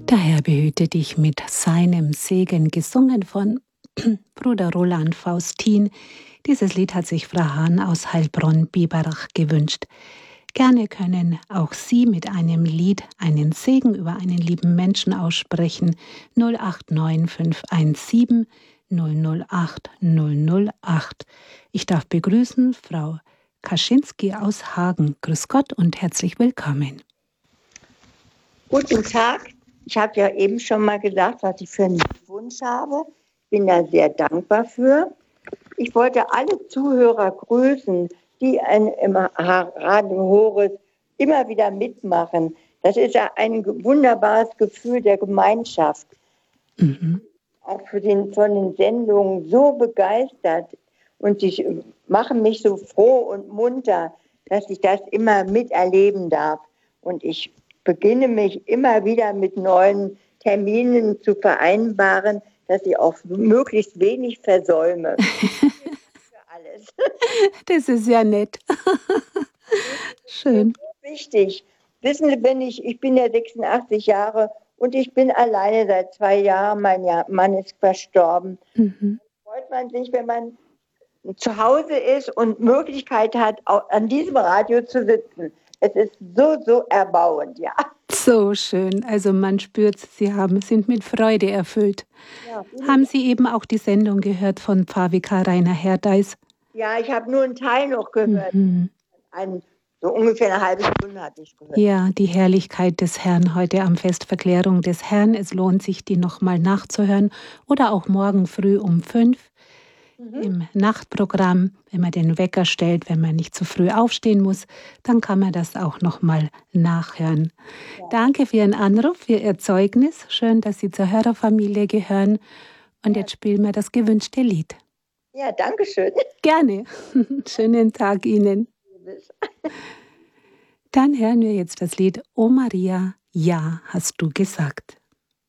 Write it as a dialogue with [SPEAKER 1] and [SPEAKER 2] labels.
[SPEAKER 1] Der Herr behüte dich mit seinem Segen, gesungen von Bruder Roland Faustin. Dieses Lied hat sich Frau Hahn aus Heilbronn-Biberach gewünscht. Gerne können auch Sie mit einem Lied einen Segen über einen lieben Menschen aussprechen. 089 517 008 008. Ich darf begrüßen Frau Kaczynski aus Hagen. Grüß Gott und herzlich willkommen.
[SPEAKER 2] Guten Tag. Ich habe ja eben schon mal gesagt, was ich für einen Wunsch habe. Bin da sehr dankbar für. Ich wollte alle Zuhörer grüßen, die im Radio Horeb immer wieder mitmachen. Das ist ja ein wunderbares Gefühl der Gemeinschaft. Auch von den Sendungen so begeistert. Und sie machen mich so froh und munter, dass ich das immer miterleben darf. Und ich beginne mich immer wieder mit neuen Terminen zu vereinbaren, dass ich auch möglichst wenig versäume. Für alles.
[SPEAKER 1] Das ist ja nett. Schön.
[SPEAKER 2] Wichtig. Wissen Sie, ich bin ja 86 Jahre und ich bin alleine seit 2 Jahren. Mein Mann ist verstorben. Freut man sich, wenn man zu Hause ist und Möglichkeit hat, auch an diesem Radio zu sitzen. Es ist so erbauend, ja.
[SPEAKER 1] So schön. Also man spürt, Sie sind mit Freude erfüllt. Ja, haben Sie eben auch die Sendung gehört von Pfarrvikar Rainer Herdeis?
[SPEAKER 2] Ja, ich habe nur einen Teil noch gehört. So ungefähr eine halbe Stunde hatte ich gehört.
[SPEAKER 1] Ja, die Herrlichkeit des Herrn heute am Festverklärung des Herrn. Es lohnt sich, die nochmal nachzuhören. Oder auch morgen früh um 5 im Nachtprogramm, wenn man den Wecker stellt, wenn man nicht zu früh aufstehen muss, dann kann man das auch nochmal nachhören. Ja. Danke für Ihren Anruf, für Ihr Zeugnis. Schön, dass Sie zur Hörerfamilie gehören. Und jetzt spielen wir das gewünschte Lied.
[SPEAKER 2] Ja, danke schön.
[SPEAKER 1] Gerne. Schönen Tag Ihnen. Dann hören wir jetzt das Lied O Maria, ja, hast du gesagt.